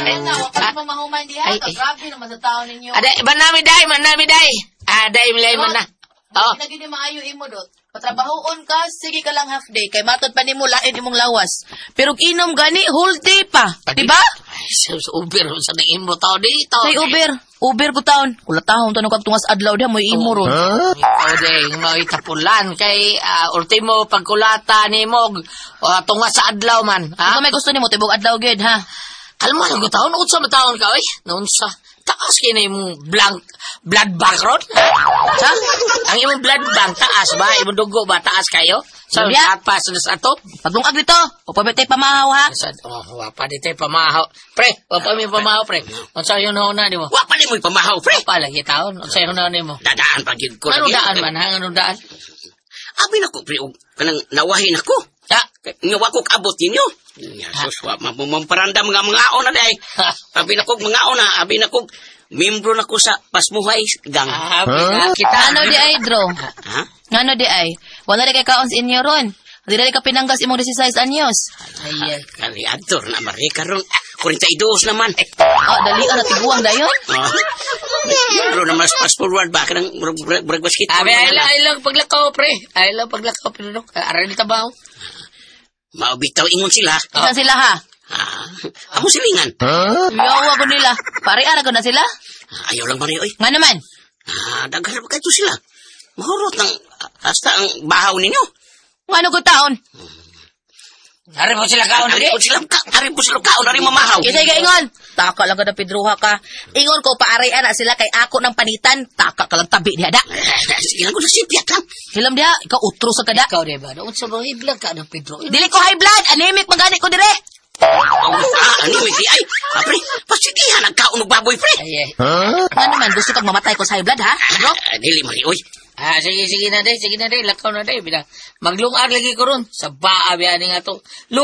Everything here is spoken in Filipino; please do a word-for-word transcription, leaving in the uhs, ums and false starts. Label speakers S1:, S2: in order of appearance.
S1: Ay, na, huwag ka pa mahuman diha.
S2: Ay, ay.
S1: Grabe naman sa tao ninyo.
S2: Aday, manami day, manami day. Aday, milay man na. Oh.
S1: Lagi ni maayo imo dot. Patrabahoon ka, sige ka lang half day. Kay matod pa ni mo, lain imong lawas. Pero inom gani, whole day pa. Diba?
S2: Ay, sa sa Uber, sa na imo tao dito.
S1: Say Uber. Uber ko taon. Kula taon, tanong kag tungas adlaw diha, mo imo ron.
S2: Ikaw ding maitapulan kay uh, ultimo pagkulata ni Mog uh, tunga sa adlaw man. Ha?
S1: Ikaw may gusto nimo tibok adlaw gid ha.
S2: Kalma lang ko taon, unsa man taon ka oy? Naunsa? Taas kini imong blank blood bank ron? Ha? Ang imong blood bank taas ba? Imong dugo ba taas kayo? Sa
S1: Julia?
S2: tapas sa ato?
S1: Paglungag dito, o pabitay pamahaw ha.
S2: Sa oh, wapa di tay pamahaw. Pre, wapa mi pamahaw pre. Unsa yun ho na nimo?
S3: Wa pa ni mo pamahaw, pre.
S2: Wapa lagi taon. Unsa yun na nimo?
S3: Dadaan pa gyud ko.
S2: Ano
S3: lagi.
S2: daan man? Ha? Ano daan?
S3: Abi na ko, pre. og Kanang nawahin ako.
S2: Ha?
S3: Nga wa ko kaabot ninyo. Yasus, wa mamamparandam nga mga on na day. Abi na ko mga on na, abi na ko membro na ko sa Pasmuhay gang.
S2: Ah, huh? Kita
S1: Ano di ay, Dro?
S3: Ha?
S1: Ano di ay? Wala di kay kaon sa inyo ron. Di di ka pinanggas imong sixteen anyos.
S2: Ay, ay.
S3: Kaliadtor na marika ron. forty-two naman.
S1: Oh, dali na tiguang dayon.
S3: Oh. Membro na mas fast forward ba kanang bragwas kita.
S2: Abi, ay lang, ay lang paglakaw, pre. Ay lang paglakaw, pero aral ni tabaw.
S3: Maubitaw ingon sila.
S1: Ilan sila ha?
S3: Ah, amo silingan.
S1: Yawa ko nila. Pare ara ko na sila.
S3: Ayaw lang mari oy.
S1: Nga naman.
S3: Ah, daghan pa kayo sila. Mahurot ng hasta ang bahaw ninyo.
S1: Ano ko taon?
S2: Ari po sila kaon,
S3: Ari po sila ka, ari po sila kaon, ari mamahaw.
S1: Isay ka ingon. Taka lang ka na Pedroha ka. Ingon ko paari ana sila kay ako ng panitan. Taka ka lang tabi diha da.
S3: Sige lang ko na sipyat lang.
S1: Hilam diha, ikaw utro sa kada.
S2: Ikaw, diba? Doon sa mga iblag ka ng Pedro.
S1: Dili ko high blood, anemic magani ko dire.
S3: Ah, ano yung di ay? Ah, pre, pasigihan ang kaon ng baboy, pre.
S2: Ay, ay.
S1: Nga naman, gusto kang mamatay ko sa high blood ha? Bro?
S3: Ah, dili mari oy.
S2: Ah, sige, sige na day, sige na day. Lakaw na day. Maglungar lagi ko ron. Sa baa, biyanin nga to.